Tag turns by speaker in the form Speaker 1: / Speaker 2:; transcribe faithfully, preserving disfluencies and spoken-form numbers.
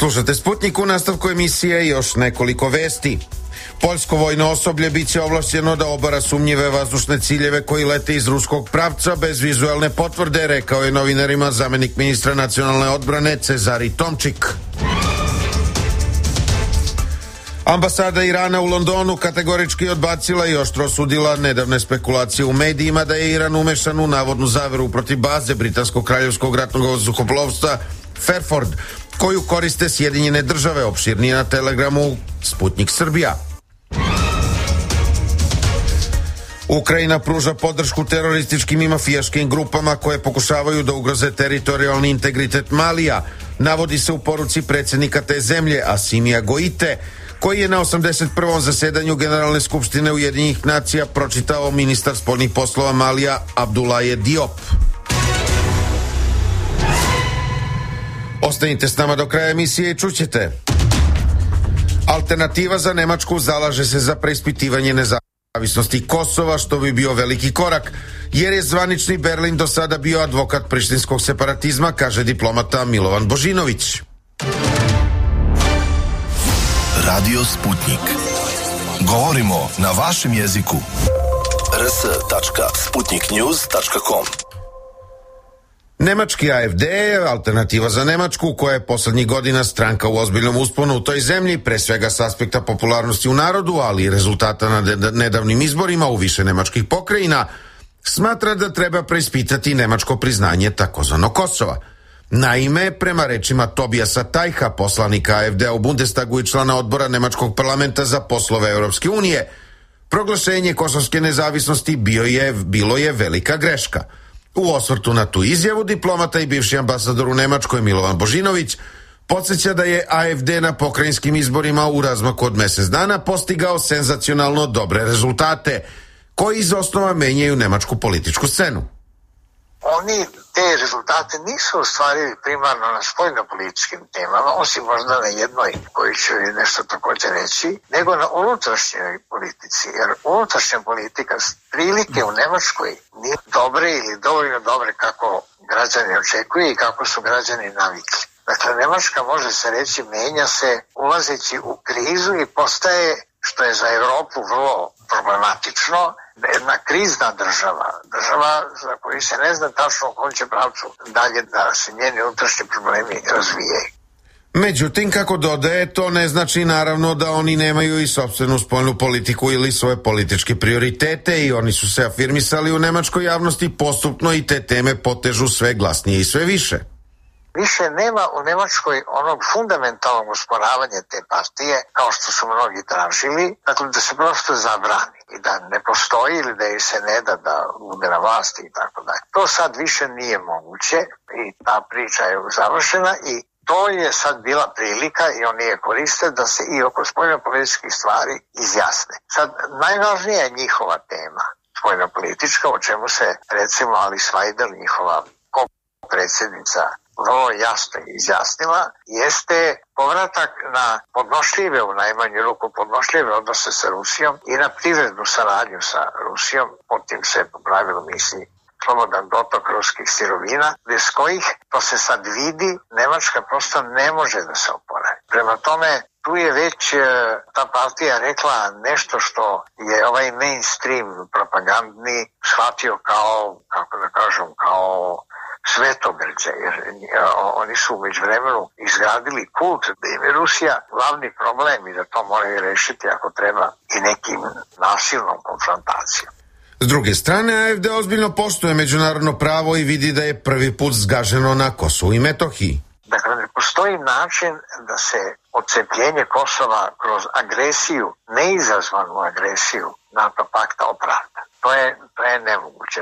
Speaker 1: Slušate Sputnik, u nastavku emisije još nekoliko vesti. Poljsko vojno osoblje biće ovlašćeno da obara sumnjive vazdušne ciljeve koji lete iz ruskog pravca bez vizualne potvrde, rekao je novinarima zamenik ministra nacionalne odbrane Cezari Tomčik. Ambasada Irana u Londonu kategorički odbacila i oštro osudila nedavne spekulacije u medijima da je Iran umešan u navodnu zaveru protiv baze britanskog kraljevskog ratnog vazduhoplovstva Fairford, koju koriste Sjedinjene države, opširnije na Telegramu Sputnik Srbija. Ukrajina pruža podršku terorističkim i mafijaškim grupama koje pokušavaju da ugroze teritorijalni integritet Malija, navodi se u poruci predsjednika te zemlje Asimija Goite, koji je na osamdeset prvom zasedanju Generalne skupštine Ujedinjenih nacija pročitao ministar spoljnih poslova Malija Abdulaje Diop. Ostanite s nama do kraja emisije i čućete. Alternativa za Nemačku zalaže se za preispitivanje nezavisnosti Kosova, što bi bio veliki korak, jer je zvanični Berlin do sada bio advokat prištinskog separatizma, kaže diplomata Milovan Božinović.
Speaker 2: Radio Sputnik. Govorimo na vašem jeziku. r s tačka sputnik news tačka com.
Speaker 1: Nemački A F D, alternativa za Nemačku, koja je poslednjih godina stranka u ozbiljnom usponu u toj zemlji, pre svega s aspekta popularnosti u narodu, ali i rezultata na nedavnim izborima u više nemačkih pokrajina, smatra da treba preispitati nemačko priznanje takozvanog Kosova. Naime, prema rečima Tobijasa Tajha, poslanika A F D-a u Bundestagu i člana odbora Nemačkog parlamenta za poslove Europske unije, proglašenje kosovske nezavisnosti bio je, bilo je velika greška. U osvrtu na tu izjavu diplomata i bivši ambasador u Nemačkoj Milovan Božinović podsjeća da je A F D na pokrajinskim izborima u razmaku od mesec dana postigao senzacionalno dobre rezultate, koji iz osnova menjaju nemačku političku scenu.
Speaker 3: Oni te rezultate nisu ostvarili primarno na spoljnopolitičkim temama, osim možda na jednoj koju ću nešto također reći, nego na unutrašnjoj politici. Jer unutrašnja politika prilike u Nemačkoj nije dobre ili dovoljno dobre kako građani očekuju i kako su građani navikli. Dakle, Nemačka, može se reći, menja se ulazeći u krizu i postaje, što je za Evropu vrlo problematično, jedna krizna država, država za koju se ne zna tačno u kom će pravcu dalje da se njeni unutrašnji problemi razvijaju.
Speaker 1: Međutim, kako dodaje, to ne znači naravno da oni nemaju i sopstvenu spoljnu politiku ili svoje političke prioritete, i oni su se afirmisali u nemačkoj javnosti postupno i te teme potežu sve glasnije i sve više.
Speaker 3: Više nema u Nemačkoj onog fundamentalnog usporavanja te partije, kao što su mnogi tražili, dakle da se prosto zabrani i da ne postoji ili da joj se ne da da bude na vlasti i tako dalje. To sad više nije moguće i ta priča je završena i to je sad bila prilika i oni je koriste da se i oko spoljnopolitičkih stvari izjasne. Sad, najvažnija je njihova tema spoljnopolitička, o čemu se recimo Alice Weidel, njihova predsjednica, vrlo jasno izjasnila, jeste povratak na podnošljive, u najmanju ruku podnošljive odnose sa Rusijom i na privrednu saradnju sa Rusijom, potim se po pravilu misli slobodan dotok ruskih sirovina, bez kojih, to se sad vidi, Nemačka prosto ne može da se oporavi. Prema tome, tu je već ta partija rekla nešto što je ovaj mainstream propagandni shvatio kao, kako da kažem, kao svetogrđe, jer oni su već vremenu izgradili kult da im je Rusija glavni problem i da to moraju rešiti ako treba i nekim nasilnom konfrontacijom.
Speaker 1: S druge strane, A F D ozbiljno poštuje međunarodno pravo i vidi da je prvi put zgaženo na Kosovu i Metohiji.
Speaker 3: Dakle, ne postoji način da se odcepljenje Kosova kroz agresiju, neizazvanu agresiju NATO pakta opravda. To je, to je nemoguće.